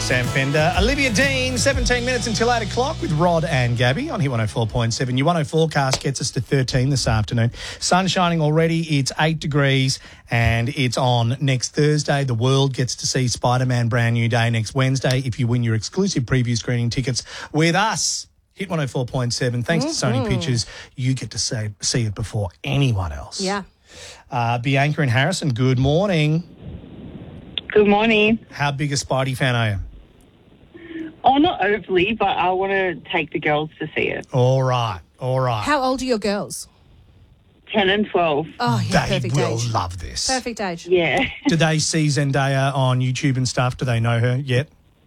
Sam Fender. Olivia Dean, 17 minutes until 8 o'clock with Rod and Gabby on Hit 104.7. Your 104 forecast gets us to 13 this afternoon. Sun shining already. It's 8 degrees and it's on next Thursday. The world gets to see Spider-Man Brand New Day next Wednesday if you win your exclusive preview screening tickets with us. Hit 104.7. Thanks to Sony Pictures, you get to see it before anyone else. Yeah. Bianca and Harrison, good morning. Good morning. How big a Spidey fan are you? Oh, not overly, but I want to take the girls to see it. All right. How old are your girls? 10 and 12. Oh, yeah, They perfect will age. love this. Perfect age. Yeah. Do they see Zendaya on YouTube and stuff? Do they know her yet?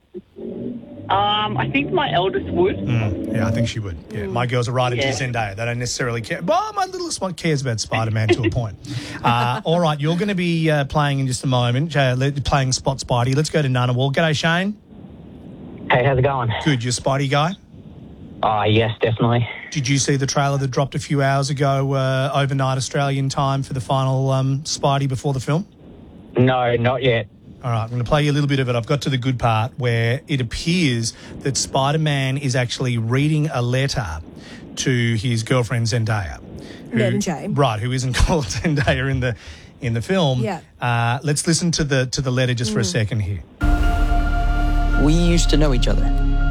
I think my eldest would. Yeah, I think she would. Yeah, my girls are right into Zendaya. They don't necessarily care. Well, my littlest one cares about Spider-Man to a point. All right, you're going to be playing in just a moment, playing Spot Spidey. Let's go to Ngunnawal. G'day, Shane. Hey, how's it going? Good. You're a Spidey guy? Yes, definitely. Did you see the trailer that dropped a few hours ago, overnight Australian time, for the final Spidey before the film? No, not yet. All right, I'm going to play you a little bit of it. I've got to the good part where it appears that Spider-Man is actually reading a letter to his girlfriend Zendaya. MJ. Right, who isn't called Zendaya in the film. Yeah. Let's listen to the letter just for a second here. We used to know each other.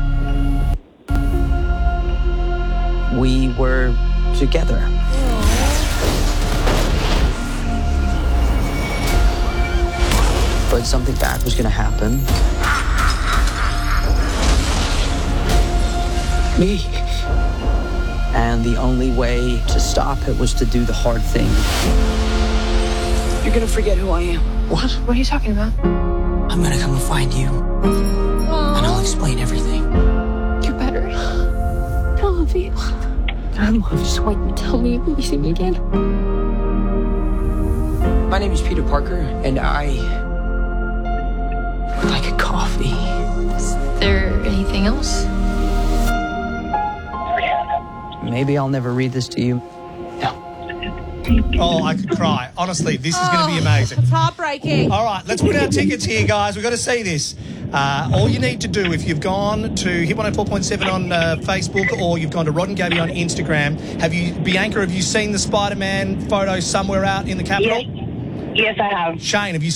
We were together. But something bad was going to happen. Me. And the only way to stop it was to do the hard thing. You're going to forget who I am. What? What are you talking about? I'm going to come and find you. And I'll explain everything. You're better. I love you. Just wait and tell me when you see me again. My name is Peter Parker, and I would like a coffee. Is there anything else? Maybe I'll never read this to you. Oh, I could cry. Honestly, this is going to be amazing. It's heartbreaking. All right, let's win our tickets here, guys. We've got to see this. All you need to do, if you've gone to Hit 104.7 on Facebook or you've gone to Rod and Gabby on Instagram, Bianca, have you seen the Spider-Man photo somewhere out in the capital? Yes, I have. Shane, have you